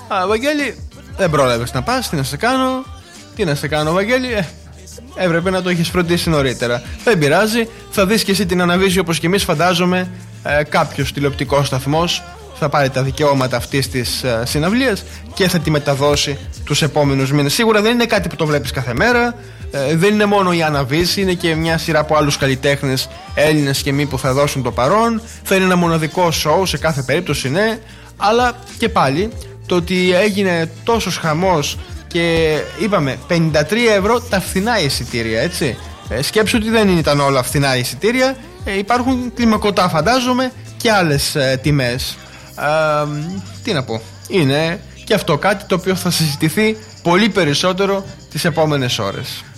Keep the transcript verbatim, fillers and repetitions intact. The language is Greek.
Α, Βαγγέλη, δεν πρόλαβες να πας, τι να σε κάνω. Τι να σε κάνω, Βαγγέλη, ε, έπρεπε να το έχεις φροντίσει νωρίτερα. Δεν πειράζει, θα δεις και εσύ την αναβίωση όπως και εμείς, φαντάζομαι. ε, Κάποιος τηλεοπτικός σταθμός θα πάρει τα δικαιώματα αυτής της ε, συναυλίας και θα τη μεταδώσει τους επόμενους μήνες. Σίγουρα δεν είναι κάτι που το βλέπεις κάθε μέρα. ε, Δεν είναι μόνο η αναβίωση, είναι και μια σειρά από άλλους καλλιτέχνες, Έλληνες και μη, που θα δώσουν το παρόν. Θα είναι ένα μοναδικό σοου σε κάθε περίπτωση, ναι. Αλλά και πάλι, το ότι έγινε τόσος χαμός και είπαμε πενήντα τρία ευρώ τα φθηνά εισιτήρια, έτσι. Ε, σκέψου ότι δεν ήταν όλα φθηνά εισιτήρια. ε, Υπάρχουν κλιμακωτά, φαντάζομαι, και άλλες ε, τιμές. ε, Τι να πω, είναι και αυτό κάτι το οποίο θα συζητηθεί πολύ περισσότερο τις επόμενες ώρες.